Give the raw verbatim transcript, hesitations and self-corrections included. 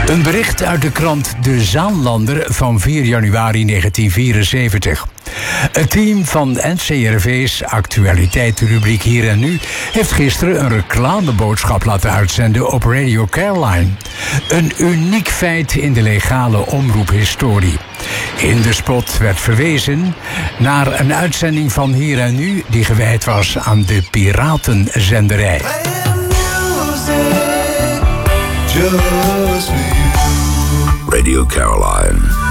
Een bericht uit de krant De Zaanlander van vier januari negentien vierenzeventig. Het team van N C R V's actualiteitenrubriek Hier en Nu heeft gisteren een reclameboodschap laten uitzenden op Radio Caroline. Een uniek feit in de legale omroephistorie. In de spot werd verwezen naar een uitzending van Hier en Nu die gewijd was aan de piratenzenderij. Radio Caroline.